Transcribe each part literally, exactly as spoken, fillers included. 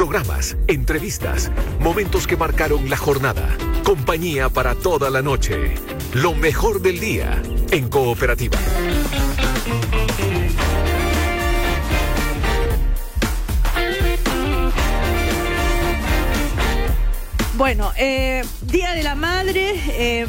programas, entrevistas, momentos que marcaron la jornada, compañía para toda la noche. Lo mejor del día en Cooperativa. Bueno, eh, Día de la Madre, eh,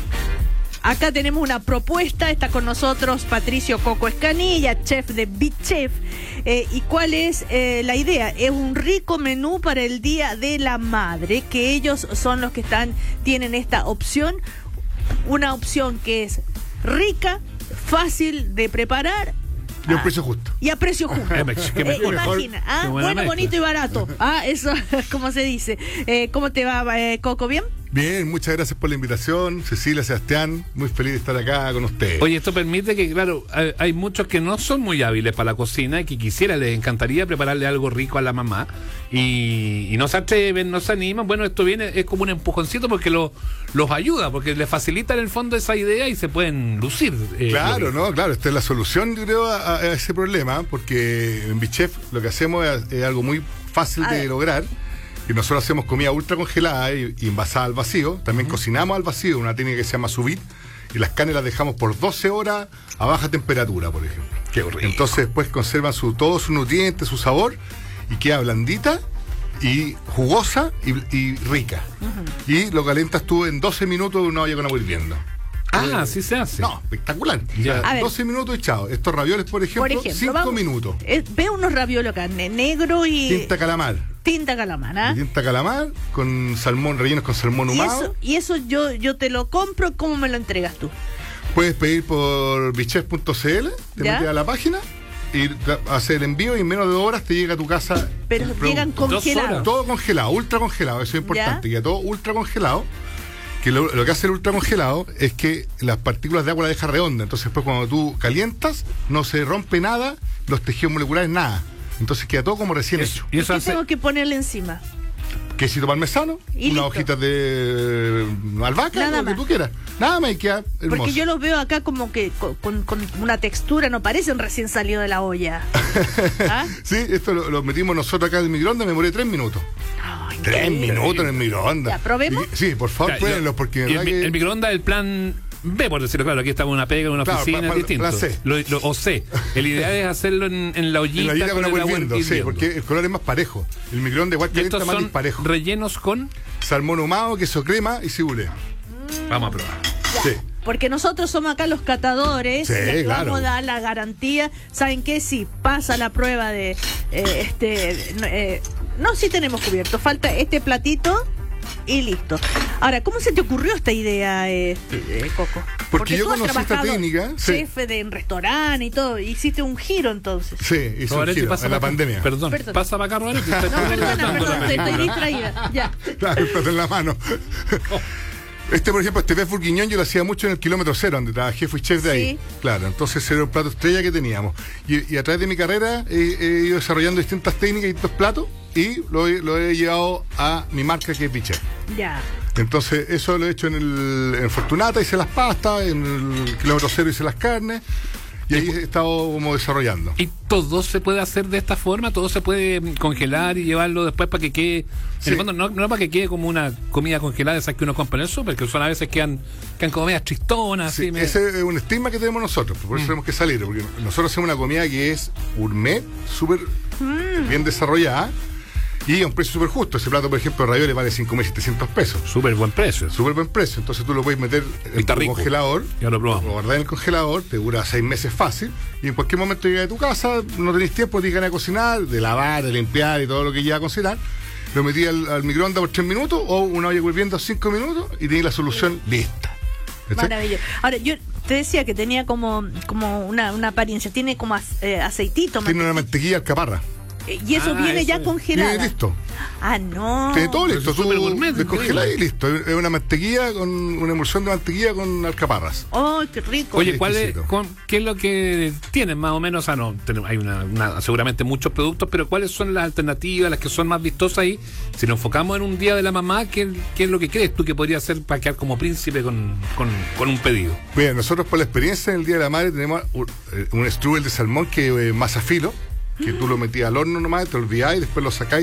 acá tenemos una propuesta, está con nosotros Patricio Coco Escanilla, chef de BeChef. Eh, ¿Y cuál es eh, la idea? Es un rico menú para el Día de la Madre, que ellos son los que están tienen esta opción, una opción que es rica, fácil de preparar. Y a un precio justo. Y a precio justo. Eh, eh, imagina, ¿ah? Bueno, mezcla. Bonito y barato. Ah, eso, como se dice. Eh, ¿Cómo te va, eh, Coco? ¿Bien? Bien, muchas gracias por la invitación, Cecilia, Sebastián, muy feliz de estar acá con ustedes. Oye, esto permite que, claro, hay, hay muchos que no son muy hábiles para la cocina y que quisiera, les encantaría prepararle algo rico a la mamá y, y no se atreven, no se animan. Bueno, esto viene, es como un empujoncito porque lo, los ayuda, porque les facilita en el fondo esa idea y se pueden lucir. Eh, claro, no, claro, esta es la solución, yo creo, a, a ese problema, porque en BeChef lo que hacemos es, es algo muy fácil a de ver. lograr. Y nosotros hacemos comida ultra congelada y, y envasada al vacío. También uh-huh. cocinamos al vacío, una técnica que se llama sous vide. Y las carnes las dejamos por doce horas a baja temperatura, por ejemplo. Qué horrible. Entonces después conservan su, todos sus nutrientes, su sabor, y queda blandita y jugosa y, y rica. Uh-huh. Y lo calientas tú en doce minutos en una olla con agua hirviendo. Ah, así se hace. No, espectacular. Ya. A doce ver. minutos y chao. Estos ravioles, por ejemplo, por ejemplo cinco vamos, minutos. Eh, veo unos ravioles acá, negro y... Tinta calamar. Tinta calamar, ¿ah? Tinta calamar con salmón, rellenos con salmón ahumado. Y eso, y eso yo, yo te lo compro, ¿cómo me lo entregas tú? Puedes pedir por bichef punto c l, te metes a la página y hacer el envío y en menos de dos horas te llega a tu casa. Pero llegan congelados. Todo congelado, ultra congelado, eso es importante, ¿ya? Que todo ultra congelado. Que lo, lo que hace el ultra congelado es que las partículas de agua la deja redonda, entonces después cuando tú calientas no se rompe nada, los tejidos moleculares nada. Entonces queda todo como recién hecho. ¿Y, ¿Y qué hace... tengo que ponerle encima? Quesito parmesano, unas hojitas de albahaca, nada lo más. que tú quieras. Nada más y queda hermoso. Porque yo los veo acá como que con, con, con una textura, no parecen recién salido de la olla. ¿Ah? Sí, esto lo, lo metimos nosotros acá en el microondas, me demoré tres minutos. Ay, tres minutos en el microondas. ¿Ya probemos? Y, sí, por favor, ya, pruébenlo, porque... El, que... el microondas es el plan... B, por decirlo claro, aquí estamos en una pega, en una claro, oficina, pa, pa, es distinto. C. Lo, lo, o C. El ideal es hacerlo en, en la ollita, en la ollita con, con el agua hirviendo, sí, porque el color es más parejo. El microondas igual calienta más disparejo. ¿Rellenos con? Salmón ahumado, queso crema y cibulé. Mm. Vamos a probar. Sí. Porque nosotros somos acá los catadores, sí, les claro. vamos a dar la garantía. ¿Saben qué? Si pasa la prueba de eh, este eh, no, sí tenemos cubierto, falta este platito y listo. Ahora, ¿cómo se te ocurrió esta idea, eh, eh, Coco? Porque, Porque yo tú has conocí esta técnica. Chef sí. de en restaurante y todo, hiciste un giro entonces. Sí, hice un giro en la pandemia. Perdón, perdón. pasa para acá, Roberto. No, perdona, perdón, estoy distraída. Ya. Claro, el plato en la mano. Este, por ejemplo, este beef bourguignon yo lo hacía mucho en el kilómetro cero, donde trabajé, fui chef de ahí. Sí. Claro, entonces era un plato estrella que teníamos. Y, y a través de mi carrera he, he ido desarrollando distintas técnicas y distintos platos y lo, lo he llevado a mi marca que es BeChef. Ya. Entonces, eso lo he hecho en el en Fortunata, hice las pastas, en el kilómetro cero hice las carnes. Y ahí he estado como desarrollando. ¿Y todo se puede hacer de esta forma? ¿Todo se puede congelar y llevarlo después para que quede? Sí. En el fondo, no, no para que quede como una comida congelada, esas que uno compra en el súper, que son a veces quedan, quedan como medias tristonas. Sí, así, me... ese es un estigma que tenemos nosotros, por eso mm. tenemos que salir, porque nosotros hacemos una comida que es gourmet, súper mm. bien desarrollada. Y a un precio súper justo. Ese plato, por ejemplo, de ravioles vale cinco mil setecientos pesos. Súper buen precio. Súper buen precio. Entonces tú lo puedes meter en el congelador. Ya lo probamos. Lo guardás en el congelador, te dura seis meses fácil. Y en cualquier momento llegas a tu casa, no tenés tiempo, tienes ganas de cocinar, de lavar, de limpiar y todo lo que lleva a cocinar. Lo metí al, al microondas por tres minutos o una olla hirviendo cinco minutos y tenés la solución lista. Maravilloso. Ahora, yo te decía que tenía como, como una, una apariencia. Tiene como eh, aceitito. Tiene una mantequilla alcaparra. Y eso ah, viene eso ya congelado. Viene listo. Ah, no. Tiene todo listo. Tú gourmet, descongelas y listo. Es una mantequilla con una emulsión de mantequilla con alcaparras. ¡Oh, qué rico! Oye, ¿cuál es, con, ¿qué es lo que tienen más o menos? Ah, no, tenemos, hay una, una, seguramente muchos productos, pero ¿cuáles son las alternativas, las que son más vistosas ahí? Si nos enfocamos en un día de la mamá, ¿qué, qué es lo que crees tú que podría hacer para quedar como príncipe con, con, con un pedido? Bien, nosotros por la experiencia en el Día de la Madre tenemos un, un strudel de salmón que es masa filo, que tú lo metías al horno nomás, te olvidás y después lo sacás